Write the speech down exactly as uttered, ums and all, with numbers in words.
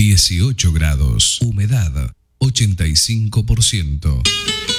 dieciocho grados. Humedad ochenta y cinco por ciento.